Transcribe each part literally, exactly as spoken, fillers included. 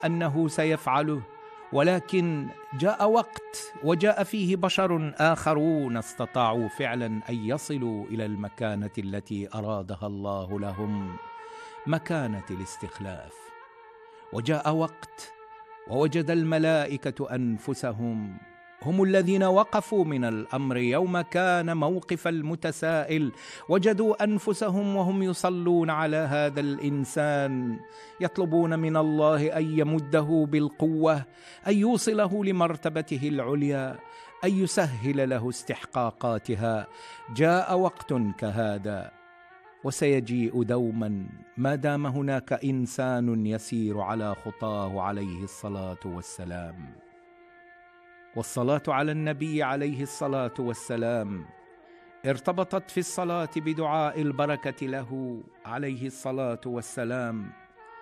أنه سيفعله، ولكن جاء وقت وجاء فيه بشر آخرون استطاعوا فعلا أن يصلوا إلى المكانة التي أرادها الله لهم، مكانة الاستخلاف. وجاء وقت ووجد الملائكة أنفسهم هم الذين وقفوا من الأمر يوم كان موقف المتسائل، وجدوا أنفسهم وهم يصلون على هذا الإنسان، يطلبون من الله أن يمده بالقوة، أن يوصله لمرتبته العليا، أن يسهل له استحقاقاتها. جاء وقت كهذا وسيجيء دوما ما دام هناك إنسان يسير على خطاه عليه الصلاة والسلام. والصلاة على النبي عليه الصلاة والسلام ارتبطت في الصلاة بدعاء البركة له عليه الصلاة والسلام: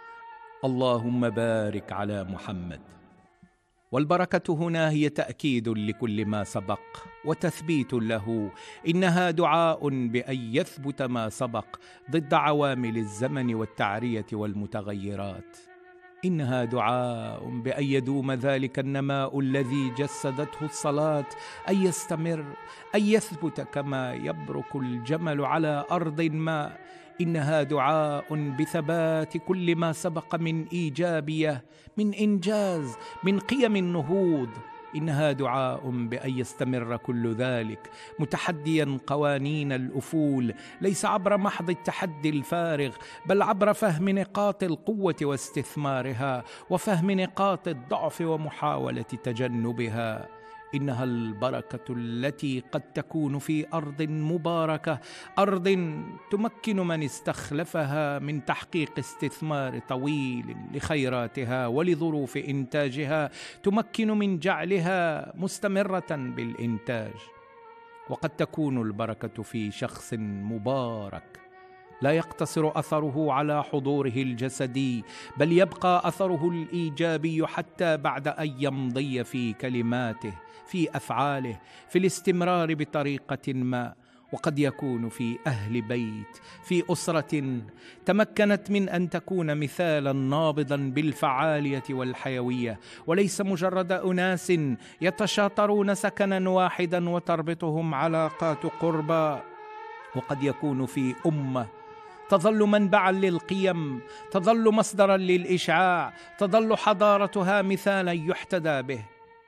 اللهم بارك على محمد. والبركة هنا هي تأكيد لكل ما سبق وتثبيت له، إنها دعاء بأن يثبت ما سبق ضد عوامل الزمن والتعرية والمتغيرات، إنها دعاء بأن يدوم ذلك النماء الذي جسدته الصلاة، أن يستمر، أن يثبت كما يبرك الجمل على أرض ما. إنها دعاء بثبات كل ما سبق من إيجابية، من إنجاز، من قيم النهوض. إنها دعاء بأن يستمر كل ذلك متحديا قوانين الأفول، ليس عبر محض التحدي الفارغ، بل عبر فهم نقاط القوة واستثمارها، وفهم نقاط الضعف ومحاولة تجنبها. إنها البركة التي قد تكون في أرض مباركة، أرض تمكن من استخلفها من تحقيق استثمار طويل لخيراتها ولظروف إنتاجها، تمكن من جعلها مستمرة بالإنتاج. وقد تكون البركة في شخص مبارك لا يقتصر أثره على حضوره الجسدي، بل يبقى أثره الإيجابي حتى بعد أن يمضي في كلماته، في أفعاله، في الاستمرار بطريقة ما. وقد يكون في أهل بيت، في أسرة تمكنت من أن تكون مثالا نابضا بالفعالية والحيوية، وليس مجرد أناس يتشاطرون سكنا واحدا وتربطهم علاقات قربى. وقد يكون في أمة تظل منبعا للقيم، تظل مصدرا للإشعاع، تظل حضارتها مثالا يحتذى به.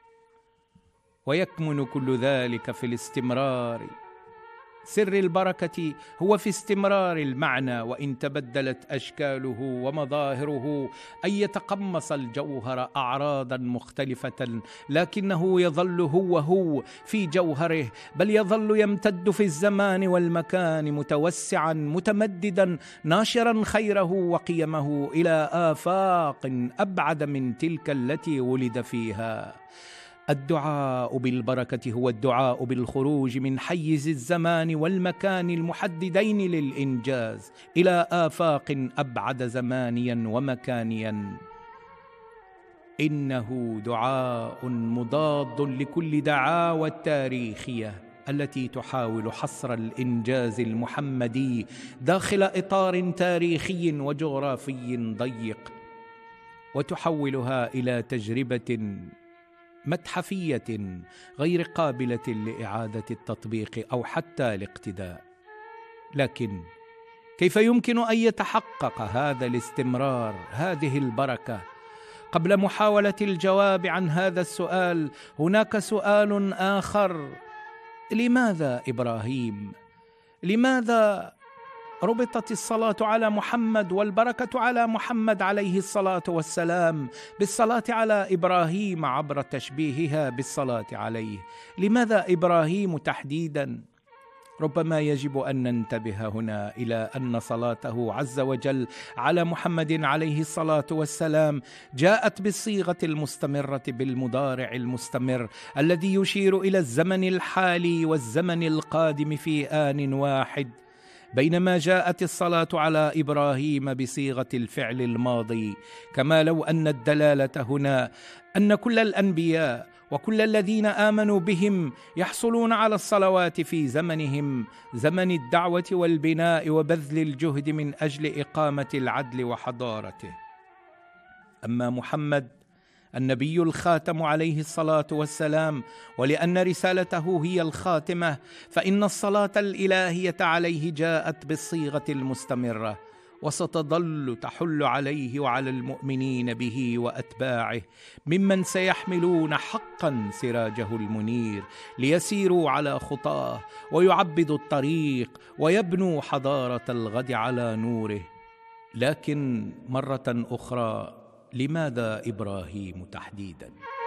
ويكمن كل ذلك في الاستمرار. سر البركة هو في استمرار المعنى، وإن تبدلت أشكاله ومظاهره، أن يتقمص الجوهر أعراضا مختلفة، لكنه يظل هو هو في جوهره، بل يظل يمتد في الزمان والمكان متوسعا متمددا، ناشرا خيره وقيمه إلى آفاق أبعد من تلك التي ولد فيها. الدعاء بالبركة هو الدعاء بالخروج من حيز الزمان والمكان المحددين للإنجاز إلى آفاق أبعد زمانيا ومكانيا. إنه دعاء مضاد لكل دعاوى التاريخية التي تحاول حصر الإنجاز المحمدي داخل إطار تاريخي وجغرافي ضيق، وتحولها إلى تجربة متحفية غير قابلة لإعادة التطبيق أو حتى الاقتداء. لكن كيف يمكن أن يتحقق هذا الاستمرار، هذه البركة؟ قبل محاولة الجواب عن هذا السؤال هناك سؤال آخر: لماذا إبراهيم؟ لماذا ربطت الصلاة على محمد والبركة على محمد عليه الصلاة والسلام بالصلاة على إبراهيم عبر تشبيهها بالصلاة عليه؟ لماذا إبراهيم تحديداً؟ ربما يجب أن ننتبه هنا إلى أن صلاته عز وجل على محمد عليه الصلاة والسلام جاءت بالصيغة المستمرة بالمضارع المستمر الذي يشير إلى الزمن الحالي والزمن القادم في آن واحد، بينما جاءت الصلاة على إبراهيم بصيغة الفعل الماضي، كما لو أن الدلالة هنا أن كل الأنبياء وكل الذين آمنوا بهم يحصلون على الصلوات في زمنهم، زمن الدعوة والبناء وبذل الجهد من أجل إقامة العدل وحضارته. أما محمد النبي الخاتم عليه الصلاة والسلام، ولأن رسالته هي الخاتمة، فإن الصلاة الإلهية عليه جاءت بالصيغة المستمرة، وستظل تحل عليه وعلى المؤمنين به وأتباعه ممن سيحملون حقا سراجه المنير ليسيروا على خطاه ويعبدوا الطريق ويبنوا حضارة الغد على نوره. لكن مرة أخرى، لماذا إبراهيم تحديداً؟